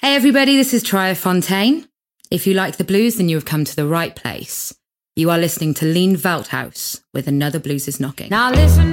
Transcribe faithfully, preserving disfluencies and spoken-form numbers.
Hey everybody, this is Tria Fontaine. If you like the blues, then you have come to the right place. You are listening to Leen Veldhuis with Another Blues is Knocking. Now listen